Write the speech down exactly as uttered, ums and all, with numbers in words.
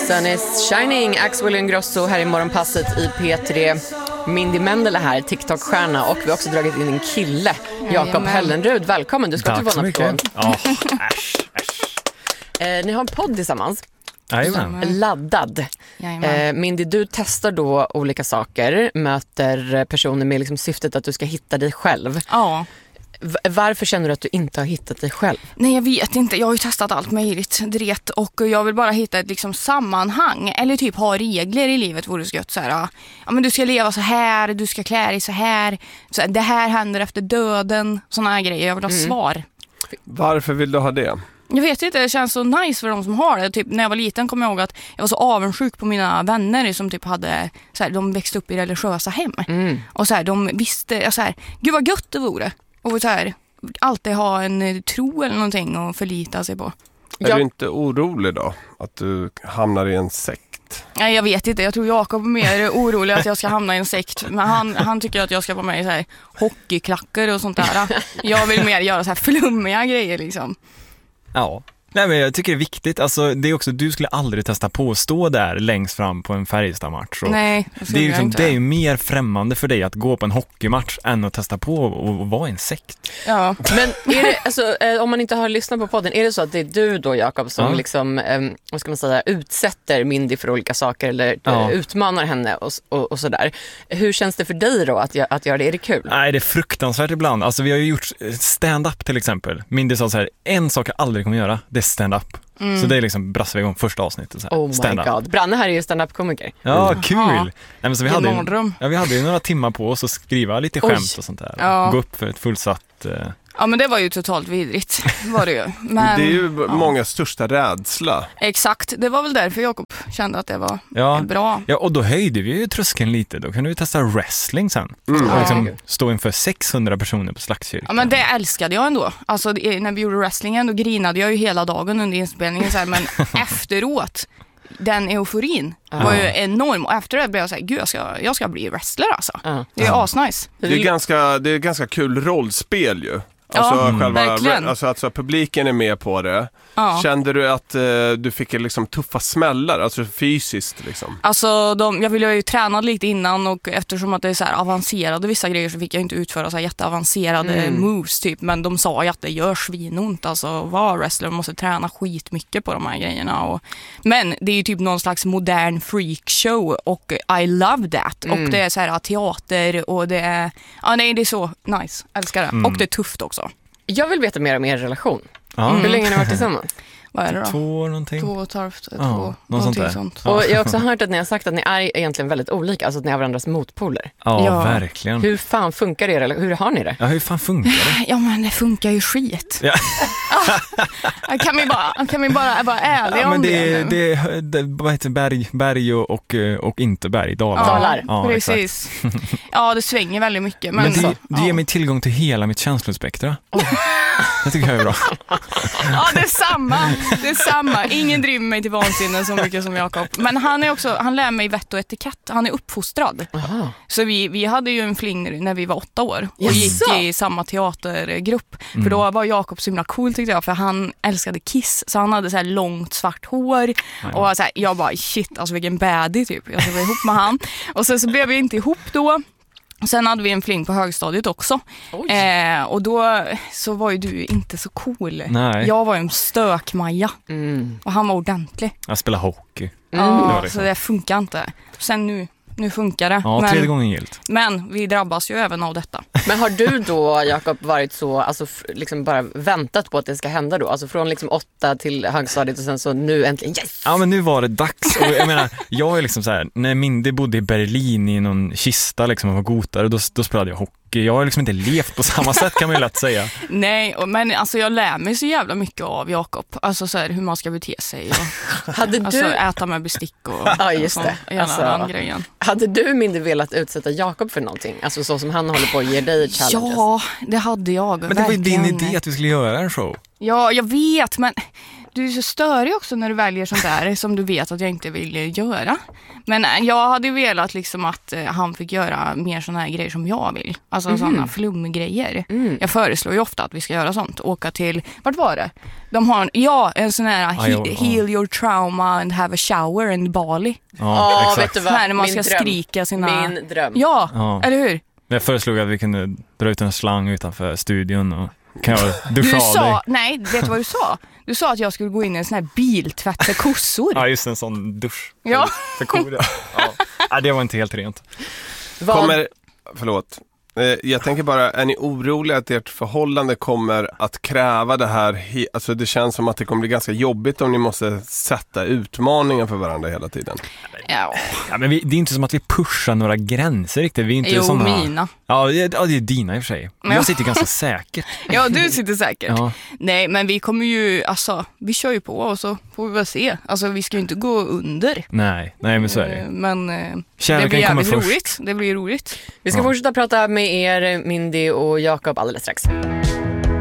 Sun is shining. Axel Ingrosso här i Morgonpasset i P tre. Mindy Mendele här, TikTok-stjärna. Och vi har också dragit in en kille, Jakob Hellenrud. Välkommen, du ska till Vanaplan. Ja, äsch, äsch. Eh, ni har en podd tillsammans. Jajamän. Laddad. Eh, Mindy, du testar då olika saker, möter personer med liksom syftet att du ska hitta dig själv. Ja. V- varför känner du att du inte har hittat dig själv? Nej, jag vet inte. Jag har ju testat allt möjligt dret och jag vill bara hitta ett liksom sammanhang eller typ ha regler i livet vore så gött så här. Ja, men du ska leva så här, du ska klä dig så här. Så här, det här händer efter döden, såna här grejer. Jag vill ha mm. svar. Varför vill du ha det? Jag vet inte, det känns så nice för de som har det. Typ när jag var liten kom jag ihåg att jag var så avundsjuk på mina vänner som typ hade så här, de växte upp i religiösa hem. Mm. Och så här, de visste så här, gud vad gött det vore. Och så här, alltid ha en tro eller någonting att förlita sig på. Är jag... du inte orolig då? Att du hamnar i en sekt? Nej, jag vet inte. Jag tror Jakob är mer orolig att jag ska hamna i en sekt. Men han, han tycker att jag ska vara med i så här hockeyklackar och sånt där. Jag vill mer göra så här flummiga grejer liksom. Ja. Nej, men jag tycker det är viktigt. Alltså, det är också, du skulle aldrig testa på att stå där längst fram på en Färjestad-match. Nej, det är, liksom, det är ju mer främmande för dig att gå på en hockeymatch än att testa på och vara en sekt. Ja. Men är det, alltså, om man inte har lyssnat på podden, är det så att det är du då, Jakob, som ja. liksom, um, vad ska man säga, utsätter Mindy för olika saker eller ja. utmanar henne och, och, och sådär. Hur känns det för dig då att, att göra det? Är det kul? Nej, det är fruktansvärt ibland. Alltså, vi har ju gjort stand-up till exempel. Mindy sa så här, en sak jag aldrig kommer göra, det är stand-up. Mm. Så det är liksom brassar vi igång första avsnittet. Så här. Oh my stand-up. God. Branne här är ju stand-up-komiker. Ja, mm. kul. Nej, men så vi, hade ju, ja, vi hade ju några timmar på oss att skriva lite skämt Oj. och sånt där. Ja. Gå upp för ett fullsatt... Eh... Ja, men det var ju totalt vidrigt. Var det ju. Men, det är ju ja. många största rädsla. Exakt. Det var väl därför Jakob kände att det var ja. bra. Ja, och då höjde vi ju tröskeln lite. Då kunde vi testa wrestling sen. Mm. Och liksom ja. stå inför sexhundra personer på Slagskyrkan. Ja, men det älskade jag ändå. Alltså när vi gjorde wrestlingen då grinade jag ju hela dagen under inspelningen. Så här, men efteråt, den euforin uh. var ju enorm. Och efter det blev jag så här, gud jag ska, jag ska bli wrestler alltså. Uh. Det är uh. asnice. Det är ganska, det är ganska kul rollspel ju. Alltså, ja, själva, verkligen. Alltså, alltså publiken är med på det. Ja. Kände du att eh, du fick liksom tuffa smällar, alltså fysiskt liksom? Alltså, de, jag ville ju träna lite innan och eftersom att det är så här avancerade vissa grejer så fick jag inte utföra så här jätteavancerade mm. moves typ. Men de sa ju att det gör svinont, alltså vara wrestler måste träna skitmycket på de här grejerna. Och, men det är ju typ någon slags modern freakshow och I love that. Mm. Och det är så här teater och det är, ja nej det är så nice, älskar det. Mm. Och det är tufft också. Jag vill veta mer om er relation. Mm. Hur länge har ni varit tillsammans? Vad är det då? Två någonting. Två och ett halvt, två, ja, någonting sånt. sånt. Ja. Och jag har också hört att ni har sagt att ni är egentligen väldigt olika, alltså att ni har varandras motpoler. Ja, ja. verkligen. Hur fan funkar det? Eller hur har ni det? Ja, hur fan funkar det? Ja, men det funkar ju skit. Ja. ah, kan vi bara, kan vi bara vara ärliga ja, men om det? Det, det, det, det vad heter berg, berg och, och, och inte berg, dalar. Ja, dalar. Ja, precis. Ja, det svänger väldigt mycket. Men, men det, så, det ja. ger mig tillgång till hela mitt känslospektra. Oh. Det tycker jag är bra. Ja, det är samma. Det är samma. Ingen driver mig till vansinne så mycket som Jakob. Men han är också, han lär mig vett och etikett. Han är uppfostrad. Aha. Så vi, vi hade ju en fling när vi var åtta år. Och yes. gick i samma teatergrupp. Mm. För då var Jakob så himla cool tyckte jag. För han älskade Kiss. Så han hade så här långt svart hår. Mm. Och så här, jag bara shit, alltså vilken baddie typ. Jag ska vara ihop med han. Och sen så blev vi inte ihop då. Sen hade vi en fling på högstadiet också. Eh, och då så var ju du inte så cool. Nej. Jag var ju en stök-Maja. Mm. Och han var ordentlig. Jag spelar hockey. Mm. Ja, det så det funkar inte. Sen nu, nu funkar det. Ja, men, tredje gången gilt. Men vi drabbas ju även av detta. Men har du då, Jakob, varit så, alltså liksom bara väntat på att det ska hända då? Alltså från liksom åtta till högstadiet och sen så nu äntligen, yes! Ja, men nu var det dags. Och jag menar, jag är liksom så här, när Mindy bodde i Berlin i någon kista liksom och var gotare, då, då spelade jag hockey. Jag har liksom inte levt på samma sätt kan man ju lätt säga. Nej, och, men alltså jag lär mig så jävla mycket av Jakob. Alltså så här, hur man ska bete sig och hade du... alltså, äta med bestick och, ja, just och det. Alltså, den grejen. Hade du mindre velat utsätta Jakob för någonting? Alltså så som han håller på att ge dig challenges. Ja, det hade jag. Men det var ju din idé att vi skulle göra en show. Ja, jag vet, men du är så störig också när du väljer sånt där som du vet att jag inte vill göra. Men jag hade velat liksom att han fick göra mer såna här grejer som jag vill. Alltså mm. sådana flumgrejer. Mm. Jag föreslår ju ofta att vi ska göra sånt. Åka till, vart var det? De har, ja, en sån här he, Aj, heal your trauma and have a shower in Bali. Ja, oh, exakt. Vet du vad? När man Min ska dröm. skrika sina... Min dröm. Ja, ja, eller hur? Jag föreslog att vi kunde dra ut en slang utanför studion och kan jag duscha du av sa, dig. Nej, vet du vad du sa? Du sa att jag skulle gå in i en sån här biltvätt för kossor. Ja, just en sån dusch. Ja. För kor, ja. Ja, det var inte helt rent. Vad... Kommer, förlåt. Jag tänker bara, är ni oroliga att ert förhållande kommer att kräva det här? Alltså det känns som att det kommer bli ganska jobbigt om ni måste sätta utmaningar för varandra hela tiden. Ja. Ja, men vi, det är inte som att vi pushar några gränser riktigt. Vi är inte Jo, såna... mina. Ja, det, ja, det är dina i och för sig. Men Ja. jag sitter ganska säkert. Ja, du sitter säkert. Ja. Nej, men vi kommer ju, alltså, vi kör ju på och så får vi väl se. Alltså, vi ska ju inte gå under. Nej, nej men så är det. Eh, Men eh, det Kärleken blir kommer jävligt först. roligt. Det blir roligt. Vi ska Ja. fortsätta prata med er, Mindy och Jakob, alldeles strax.